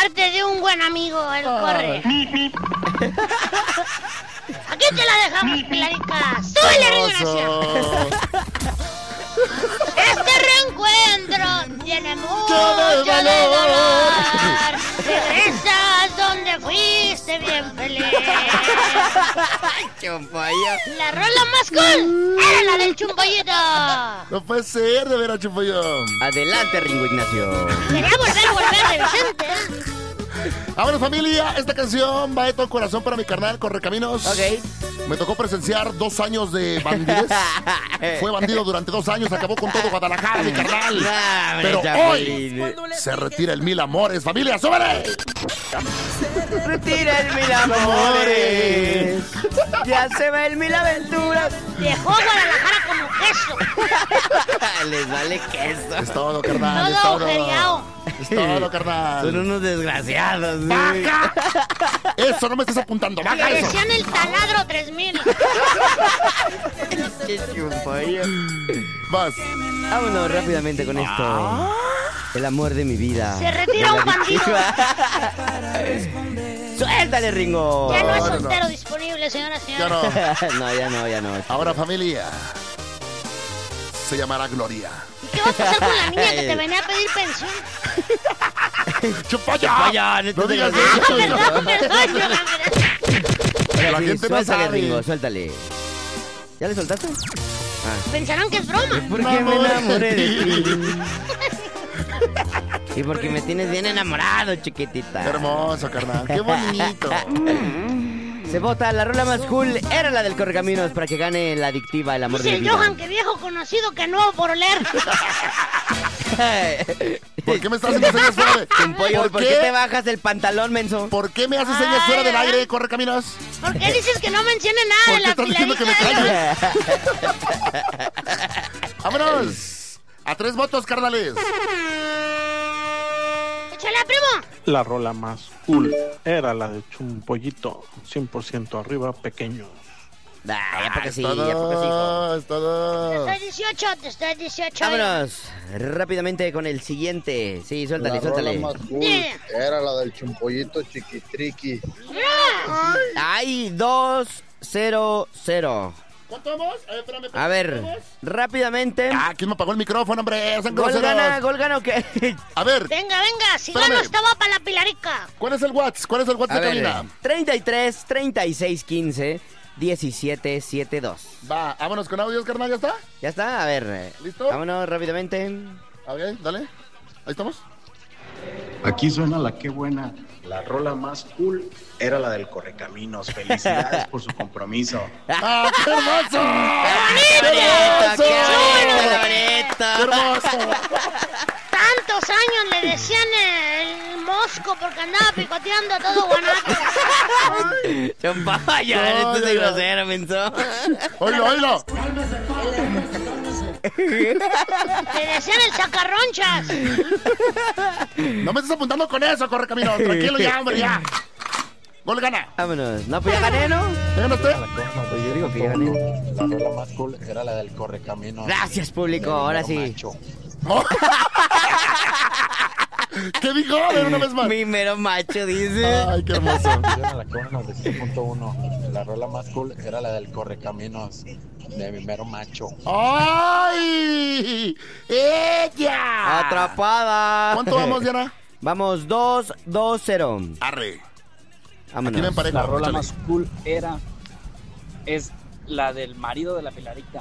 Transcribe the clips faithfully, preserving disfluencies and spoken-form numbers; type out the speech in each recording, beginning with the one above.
parte de un buen amigo, el Corre. Aquí te la dejamos, Pilarica. ¡Súbele, Resignación! Este reencuentro tiene mucho de dolor. Regresas donde fuiste bien feliz. Chumpollo. La rola más cool era la del Chumpollito. No puede ser, de veras, Chumpollo. Adelante, Ringo Ignacio. Quería volver a volver de Vicente, ¿eh? Vámonos, familia. Esta canción va de todo corazón para mi carnal Correcaminos. Ok. Me tocó presenciar dos años de bandidez. Fue bandido durante dos años, acabó con todo Guadalajara, mi carnal. Nah, Pero Chapulín. hoy se retira el Mil Amores. ¡Familia, súbele! Se retira el Mil Amores. Ya se va el Mil Aventuras. Dejó a Guadalajara como queso. Les vale queso. Es todo, carnal. Es Todo todo. agujereado. Es todo, carnal. Son unos desgraciados. ¿Sí? ¡Baja! Eso, no me estés apuntando. ¡Baja Le eso! decían el taladro tres mil. Qué chumpollo. Vas. Vámonos rápidamente con esto. El amor de mi vida. Se retira De la un bandido. adictiva. ¡Suéltale, Ringo! Ya no es no, no. soltero disponible, señora, Ya señora. no. No, ya no, ya no. Ahora, familia. Se llamará Gloria. ¿Y qué va a pasar con la niña que te venía a pedir pensión? ¡Chumpollo! Vaya, no, No digas Ah, eso. perdón, perdón, yo, mira. La Sí, gente no suéltale, sabe. Ringo, suéltale. ¿Ya le soltaste? Ah. Pensarán que es broma. Porque me enamoré de ti. Y porque me tienes bien enamorado, chiquitita. Qué hermoso, carnal. Qué bonito. Se vota, la rola más cool era la del Correcaminos para que gane la adictiva, el amor Dice de el mi vida. Johan que viejo conocido que nuevo por oler. ¿Por qué me estás haciendo señas fuera de... Chumpollo, ¿Por ¿por qué? qué te bajas el pantalón, menso? ¿Por qué me haces señas Ay, fuera del ay. aire, Correcaminos? ¿Por qué dices que no mencione ¿Por nada qué de estás la diciendo que me pilarita? calle? ¡Vámonos! A tres votos, carnales. Échale, primo. La rola más cool era la de Chumpollito, cien por ciento arriba, pequeño. Ah, ya porque Es sí, ya porque sí. hijo. todo, es Te todo. estoy dieciocho, te estoy dieciocho. Vámonos rápidamente con el siguiente. Sí, suéltale, La rola suéltale. más cool Yeah. era la del Chumpollito Chiquitriqui. Ay, dos, cero, cero. ¿Cuánto vamos? A ver, espérame, A ver, rápidamente. Ah, ¿quién me apagó el micrófono, hombre? Sean Gol groseros. gana, gol gana o qué. A ver, Venga, venga, si Espérame. gano estaba para la pilarica. ¿cuál es el WhatsApp? ¿Cuál es el A WhatsApp de ver, cabina? treinta y tres, treinta y seis, quince, diecisiete, setenta y dos. Va, vámonos con audios, carnal, ¿ya está? ¿Ya está? A ver. eh, ¿Listo? Vámonos rápidamente. A ver, dale. Ahí estamos. Aquí suena la que buena. La rola más cool era la del Correcaminos. Felicidades por su compromiso. ¡Ah, qué hermoso! ¡Qué bonito, qué bonito, qué ¡Qué bonito! hermoso! Tantos años le decían el mosco porque andaba picoteando todo Guanajuato. Champaya, No, esto no, es no. grosero, menso. ¡Oílo, oílo! Le decían el sacarronchas. No me estés apuntando con eso, Correcaminos. Tranquilo ya, hombre, ya. Gol gana. Vámonos. No, pues ya gané, ¿no? ¿Ya ganaste? Pues yo digo que ya gané. La rola más cool era la del Correcaminos. Gracias, público. Ahora sí. Macho. Oh. ¿Qué dijo? A ver, una vez más. Mi mero macho, dice. Ay, qué hermoso. Era la que uno de cien punto uno. La rola más cool era la del Correcaminos. De mi mero macho. ¡Ay! ¡Ella! Atrapada. ¿Cuánto vamos, Diana? Vamos, dos, dos, cero. Arre. Vámonos. Aquí me emparejo. La rola échale. más cool era es la del marido de la Pilarica.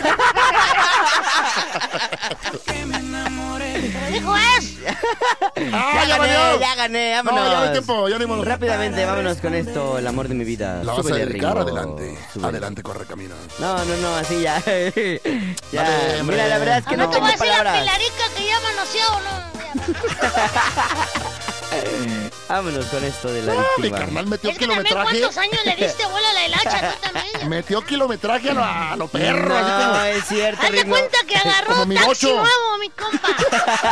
Pero dijo es. ¡Ah, Ya ya gané, valió! ya gané, No, vámonos. ya no hay tiempo, ya ni modo. Rápidamente, vámonos con esto, el amor de mi vida. La vas a Súbele, dedicar Ringo. adelante. Súbele. Adelante, Correcaminos. No, no, no, así ya. ya. Dale, hombre. Mira, la verdad es que Ah, no, no te voy a tengo decir la palabras. pilarica que ya manoseado, no. Vámonos con esto de la Ah, mi adictiva. carnal metió Es que también kilometraje. cuántos años le diste vuela a la hilacha, tú también. Metió kilometraje a lo, a lo perro. así No, como- es cierto, Haz de Ringo. cuenta que agarró Como mi taxi ocho. nuevo, mi compa.